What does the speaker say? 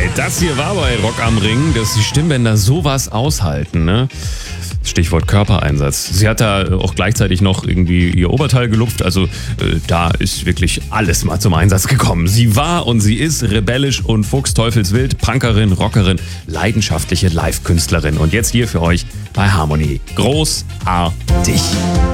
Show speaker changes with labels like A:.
A: Ey, das hier war bei Rock am Ring, dass die Stimmbänder sowas aushalten, ne? Stichwort Körpereinsatz. Sie hat da auch gleichzeitig noch irgendwie ihr Oberteil gelupft, also da ist wirklich alles mal zum Einsatz gekommen. Sie war und sie ist rebellisch und fuchsteufelswild, Punkerin, Rockerin, leidenschaftliche Live-Künstlerin. Und jetzt hier für euch bei Harmony. Großartig.